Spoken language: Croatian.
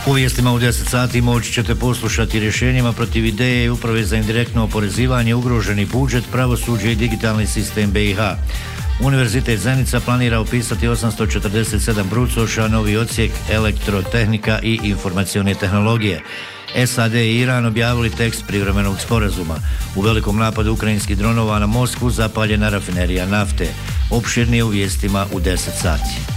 U vijestima u 10 sati moći ćete poslušati rješenjima protiv ideje Uprave za indirektno oporezivanje, ugroženi budžet, pravosuđe i digitalni sistem BiH. Univerzitet Zenica planira upisati 847 brucoša, novi odsjek elektrotehnika i informacione tehnologije. SAD i Iran objavili tekst privremenog sporazuma. U velikom napadu ukrajinskih dronova na Moskvu zapaljena rafinerija nafte. Opširnije u vijestima u 10 sati.